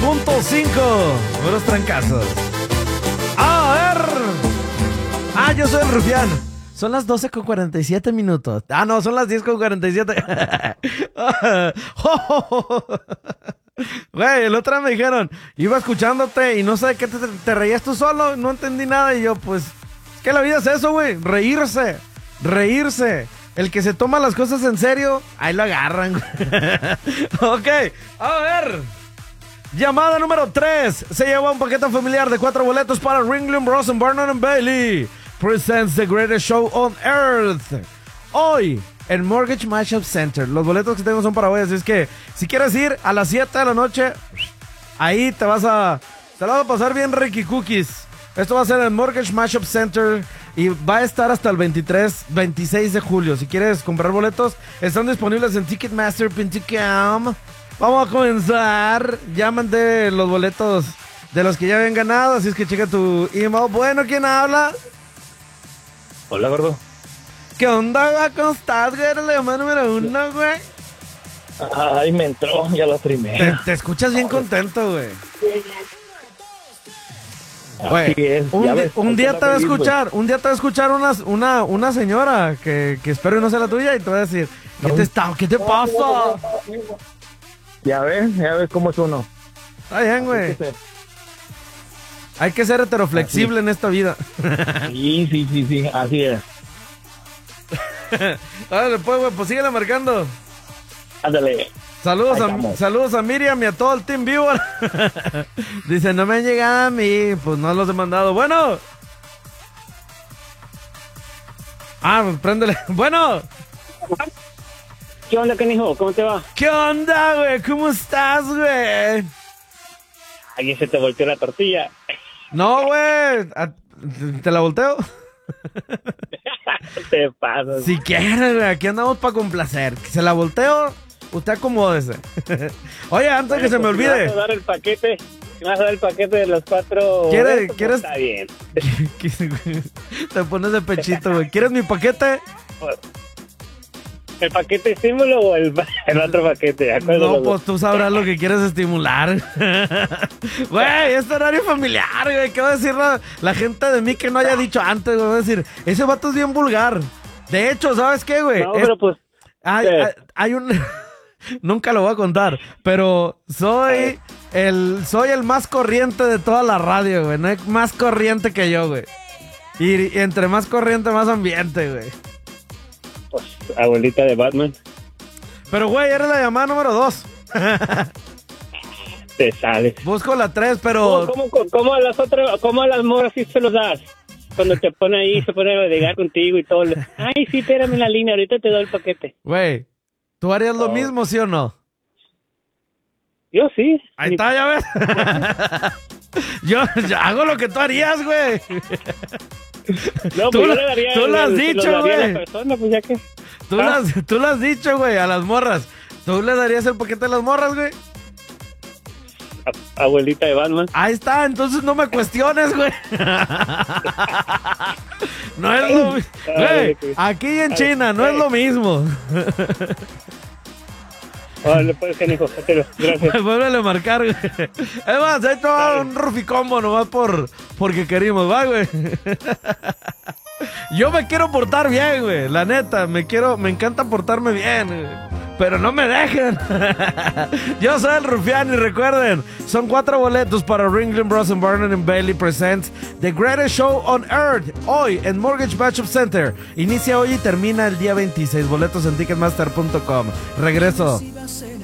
Buenos trancazos. A ver. Yo soy el Rufián. Son las 12:47. No, son las 10:47. Güey, el otro día me dijeron, iba escuchándote y no sé de qué te reías tú solo, no entendí nada. Y yo, pues, es que la vida es eso, güey, reírse. El que se toma las cosas en serio, ahí lo agarran. Ok, a ver. Llamada número 3. Se lleva un paquete familiar de 4 boletos para Ringling Bros. Barnum & Bailey presents the greatest show on earth. Hoy, en Mortgage Mashup Center. Los boletos que tengo son para hoy, así es que si quieres ir a las 7 de la noche, ahí te la vas a pasar bien Ricky Cookies. Esto va a ser en Mortgage Mashup Center y va a estar hasta el 26 de julio. Si quieres comprar boletos, están disponibles en Ticketmaster.com. Vamos a comenzar. Ya mandé los boletos de los que ya habían ganado, así es que checa tu email. Bueno, ¿quién habla? Hola, gordo. ¿Qué onda, güey? ¿Cómo estás, güey? Eres la llamada número 1, güey. Ay, me entró ya la primera. Te escuchas bien contento, güey. Güey, un día te va a escuchar, una señora que espero y no sea la tuya y te va a decir, ¿qué te pasa? Ya ves cómo es uno. Está bien, güey. Hay que ser heteroflexible en esta vida. Sí, así es. Dale, pues, güey, pues síguele marcando. Ándale. Saludos a Miriam y a todo el Team Vivo. Dice, no me han llegado a mí, pues no los he mandado. Bueno. Pues préndele. Bueno. ¿Qué onda, canijo? ¿Cómo te va? ¿Qué onda, güey? ¿Cómo estás, güey? Ahí se te volteó la tortilla. No, güey. ¿Te la volteo? Te pasas. Si quieres, güey. Aquí andamos para complacer. Se la volteo, usted acomódese. Oye, antes de que se me olvide. ¿Me vas a dar el paquete? ¿Me vas a dar el paquete de los 4? ¿Quieres? Está bien. Te pones de pechito, güey. ¿Quieres mi paquete? ¿El paquete estímulo o el otro paquete? No, pues tú sabrás lo que quieres estimular. Güey, es horario familiar, güey. ¿Qué va a decir la gente de mí que no haya dicho antes? Güey? Va a decir, ese vato es bien vulgar. De hecho, ¿sabes qué, güey? No, pero pues... Hay un... Nunca lo voy a contar, pero soy el más corriente de toda la radio, güey. No hay más corriente que yo, güey. Y entre más corriente, más ambiente, güey. Pues, abuelita de Batman. Pero, güey, eres la llamada número 2. Te sales. Busco la 3, pero... ¿Cómo a las morras sí se los das? Cuando te pone ahí, se pone a llegar contigo y todo. Ay, sí, espérame en la línea, ahorita te doy el paquete. Güey, ¿tú harías lo mismo, sí o no? Yo sí. Ahí está, ya ves. yo hago lo que tú harías, güey. No, pues yo le daría... Tú lo has dicho, güey. Pues ya que... Tú lo has dicho, güey, a las morras. ¿Tú le darías el paquete a las morras, güey? Abuelita de Batman. Ahí está, entonces no me cuestiones, güey. No es lo mismo. Güey, aquí en China no es lo mismo. Vale, pues, canijo, gracias. Vuélvele a marcar, güey. Es más, ahí te va a dar un ruficombo nomás porque querimos, va, güey. Yo me quiero portar bien, güey. La neta, me encanta portarme bien, güey. Pero no me dejen. Yo soy el Rufián y recuerden, son 4 boletos para Ringling Bros. Barnum & Bailey presents The Greatest Show on Earth. Hoy en Mortgage Mashup Center. Inicia hoy y termina el día 26. Boletos en Ticketmaster.com. Regreso.